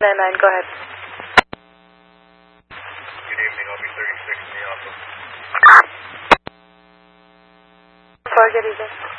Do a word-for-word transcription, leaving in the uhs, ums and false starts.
nine nine, go ahead. Good evening, I'll be thirty-six in the office. Sorry, good evening.